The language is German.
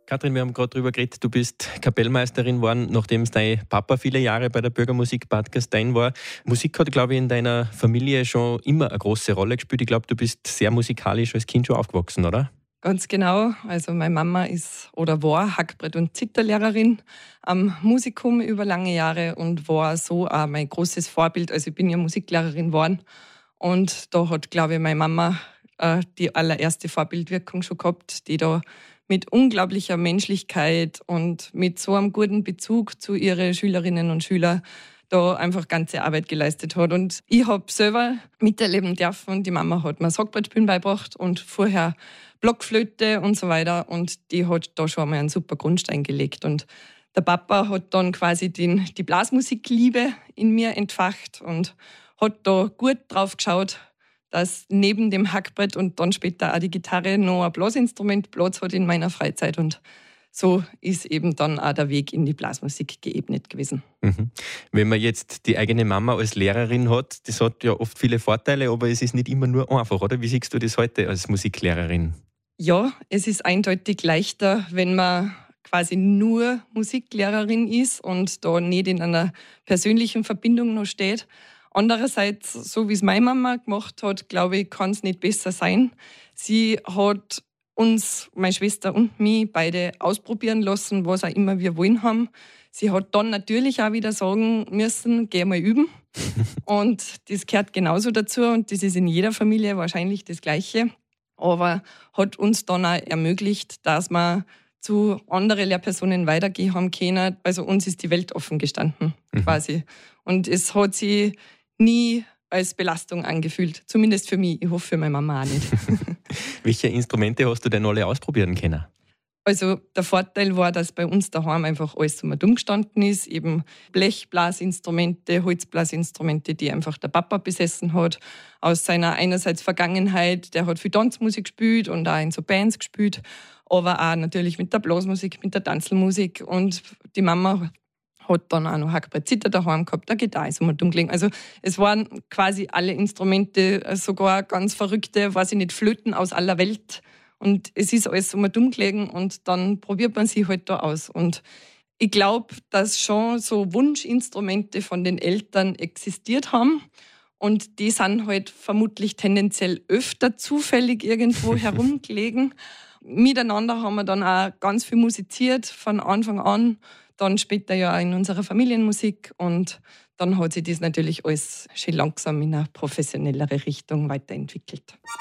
Katrin, wir haben gerade darüber geredet, du bist Kapellmeisterin geworden, nachdem dein Papa viele Jahre bei der Bürgermusik Bad Gastein war. Musik hat, glaube ich, in deiner Familie schon immer eine große Rolle gespielt. Ich glaube, du bist sehr musikalisch als Kind schon aufgewachsen, oder? Ganz genau. Also meine Mama ist oder war Hackbrett- und Zitterlehrerin am Musikum über lange Jahre und war so auch mein großes Vorbild. Also ich bin ja Musiklehrerin geworden und da hat, glaube ich, meine Mama die allererste Vorbildwirkung schon gehabt, die da mit unglaublicher Menschlichkeit und mit so einem guten Bezug zu ihren Schülerinnen und Schülern da einfach ganze Arbeit geleistet hat. Und ich habe selber miterleben dürfen. Die Mama hat mir Sackbrettspielen beigebracht und vorher Blockflöte und so weiter. Und die hat da schon mal einen super Grundstein gelegt. Und der Papa hat dann quasi die Blasmusikliebe in mir entfacht und hat da gut drauf geschaut, dass neben dem Hackbrett und dann später auch die Gitarre noch ein Blasinstrument Platz hat in meiner Freizeit. Und so ist eben dann auch der Weg in die Blasmusik geebnet gewesen. Mhm. Wenn man jetzt die eigene Mama als Lehrerin hat, das hat ja oft viele Vorteile, aber es ist nicht immer nur einfach, oder? Wie siehst du das heute als Musiklehrerin? Ja, es ist eindeutig leichter, wenn man quasi nur Musiklehrerin ist und da nicht in einer persönlichen Verbindung noch steht. Andererseits, so wie es meine Mama gemacht hat, glaube ich, kann es nicht besser sein. Sie hat uns, meine Schwester und mich, beide ausprobieren lassen, was auch immer wir wollen haben. Sie hat dann natürlich auch wieder sagen müssen, geh mal üben. Und das gehört genauso dazu und das ist in jeder Familie wahrscheinlich das Gleiche. Aber hat uns dann auch ermöglicht, dass wir zu anderen Lehrpersonen weitergehen haben können. Also uns ist die Welt offen gestanden, quasi. Und es hat sich nie als Belastung angefühlt. Zumindest für mich. Ich hoffe, für meine Mama auch nicht. Welche Instrumente hast du denn alle ausprobieren können? Also der Vorteil war, dass bei uns daheim einfach alles so dumm gestanden ist. Eben Blechblasinstrumente, Holzblasinstrumente, die einfach der Papa besessen hat. Aus seiner einerseits Vergangenheit, der hat viel Tanzmusik gespielt und auch in so Bands gespielt. Aber auch natürlich mit der Blasmusik, mit der Tanzelmusik. Und die Mama hat dann auch noch Hackbrett-Zither daheim gehabt, eine Gitarre ist dumm gelegen. Also es waren quasi alle Instrumente, sogar ganz verrückte, weiß ich nicht, Flöten aus aller Welt. Und es ist alles dumm gelegen und dann probiert man sie halt da aus. Und ich glaube, dass schon so Wunschinstrumente von den Eltern existiert haben. Und die sind halt vermutlich tendenziell öfter zufällig irgendwo herumgelegen. Miteinander haben wir dann auch ganz viel musiziert von Anfang an. Dann später ja auch in unserer Familienmusik. Und dann hat sich das natürlich alles schön langsam in eine professionellere Richtung weiterentwickelt.